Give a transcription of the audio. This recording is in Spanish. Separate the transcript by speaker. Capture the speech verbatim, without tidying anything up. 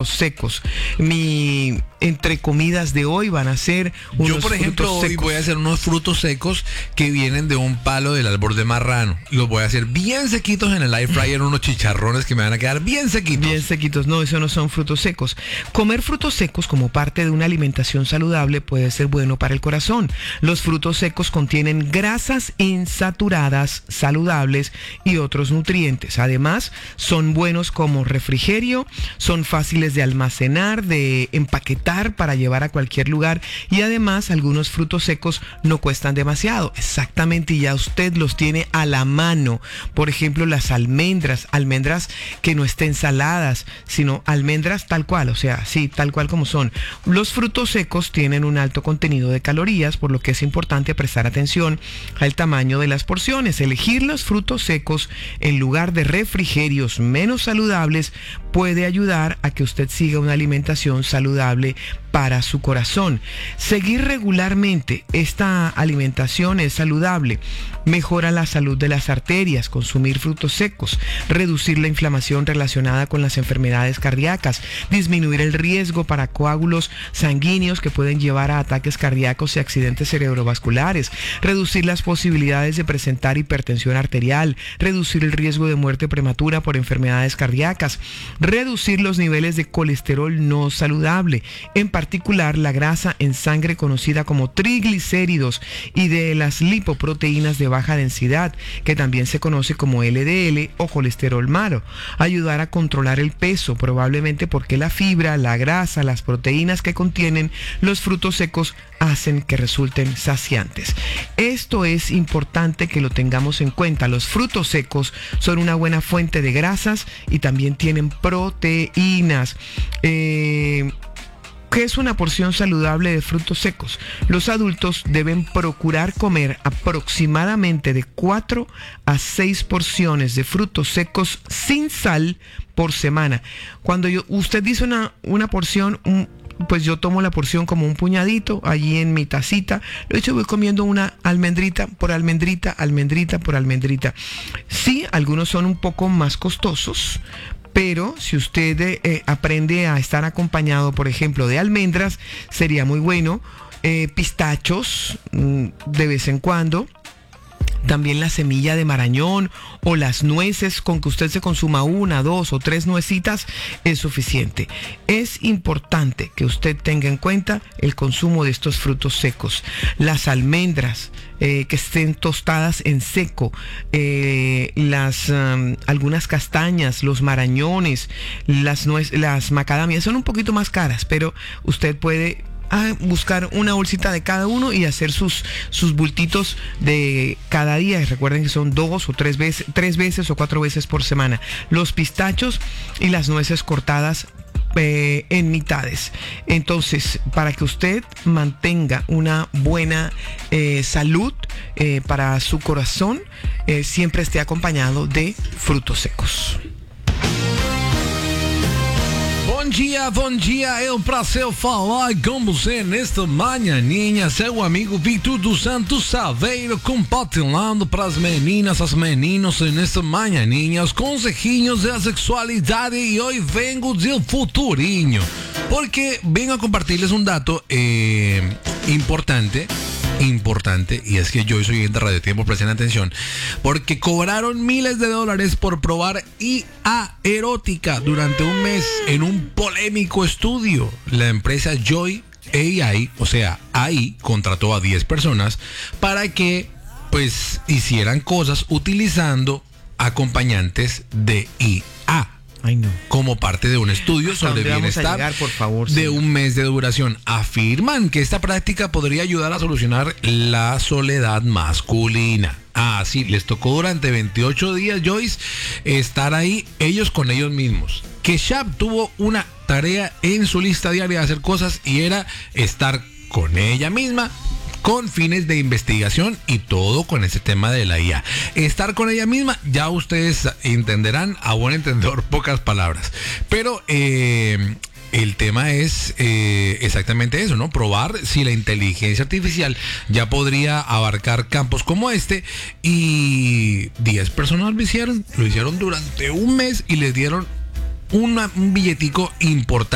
Speaker 1: frutos secos. Mi entre comidas de hoy van a ser unos
Speaker 2: Yo, por ejemplo, hoy voy a hacer unos frutos secos que vienen de un palo del árbol de marrano. Los voy a hacer bien sequitos en el air fryer, unos chicharrones que me van a quedar bien sequitos.
Speaker 1: Bien sequitos. No, eso no son frutos secos. Comer frutos secos como parte de una alimentación saludable puede ser bueno para el corazón. Los frutos secos contienen grasas insaturadas, saludables y otros nutrientes. Además, son buenos como refrigerio, son fáciles de almacenar, de empaquetar para llevar a cualquier lugar, y además algunos frutos secos no cuestan demasiado. Exactamente, y ya usted los tiene a la mano. Por ejemplo, las almendras, almendras que no estén saladas, sino almendras tal cual, o sea, sí, tal cual como son. Los frutos secos tienen un alto contenido de calorías, por lo que es importante prestar atención al tamaño de las porciones. Elegir los frutos secos en lugar de refrigerios menos saludables puede ayudar a que usted siga una alimentación saludable para su corazón. Seguir regularmente esta alimentación es saludable. Mejora la salud de las arterias, consumir frutos secos, reducir la inflamación relacionada con las enfermedades cardíacas, disminuir el riesgo para coágulos sanguíneos que pueden llevar a ataques cardíacos y accidentes cerebrovasculares, reducir las posibilidades de presentar hipertensión arterial, reducir el riesgo de muerte prematura por enfermedades cardíacas, reducir los niveles de colesterol no saludable, en particular la grasa en sangre conocida como triglicéridos, y de las lipoproteínas de baja densidad, que también se conoce como L D L o colesterol malo. Ayudar a controlar el peso, probablemente porque la fibra, la grasa, las proteínas que contienen los frutos secos hacen que resulten saciantes. Esto es importante que lo tengamos en cuenta. Los frutos secos son una buena fuente de grasas y también tienen proteínas. Eh... ¿Qué es una porción saludable de frutos secos? Los adultos deben procurar comer aproximadamente de cuatro a seis porciones de frutos secos sin sal por semana. Cuando yo, usted dice una, una porción, un, pues yo tomo la porción como un puñadito allí en mi tacita. De hecho, voy comiendo una almendrita por almendrita, almendrita por almendrita. Sí, algunos son un poco más costosos, pero si usted eh, aprende a estar acompañado, por ejemplo, de almendras, sería muy bueno. Eh, pistachos, mmm, de vez en cuando. También la semilla de marañón o las nueces, con que usted se consuma una, dos o tres nuecitas es suficiente. Es importante que usted tenga en cuenta el consumo de estos frutos secos. Las almendras eh, que estén tostadas en seco, eh, las um, algunas castañas, los marañones, las nueces, las macadamias son un poquito más caras, pero usted puede a buscar una bolsita de cada uno y hacer sus, sus bultitos de cada día. Y recuerden que son dos o tres veces, tres veces o cuatro veces por semana. Los pistachos y las nueces cortadas eh, en mitades. Entonces, para que usted mantenga una buena eh, salud eh, para su corazón, eh, siempre esté acompañado de frutos secos.
Speaker 2: Bom dia, bom dia, é um prazer falar com você nesta manhãinha, seu amigo Victor dos Santos Saveiro, compartilhando para as meninas, as meninos nesta manhãinha, os consejinhos da sexualidade, e hoje vengo do futurinho, porque vengo a compartirles un dato eh, importante, importante, y es que yo soy oyente de Radio Tiempo, presten atención, porque cobraron miles de dólares por probar I A erótica durante un mes en un polémico estudio. La empresa Joy A I, o sea, A I, contrató a diez personas para que pues hicieran cosas utilizando acompañantes de I A.
Speaker 1: Ay, no.
Speaker 2: Como parte de un estudio sobre bienestar
Speaker 1: llegar, por favor,
Speaker 2: de
Speaker 1: señor.
Speaker 2: un mes de duración. Afirman que esta práctica podría ayudar a solucionar la soledad masculina. Ah, sí, les tocó durante veintiocho días, Joyce, estar ahí ellos con ellos mismos. Que Shab tuvo una tarea en su lista diaria de hacer cosas, y era estar con ella misma, con fines de investigación, y todo con ese tema de la I A. Estar con ella misma, ya ustedes entenderán, a buen entendedor, pocas palabras. Pero eh, el tema es eh, exactamente eso, ¿no? Probar si la inteligencia artificial ya podría abarcar campos como este, y diez personas lo hicieron, lo hicieron durante un mes y les dieron una, un billetico importante.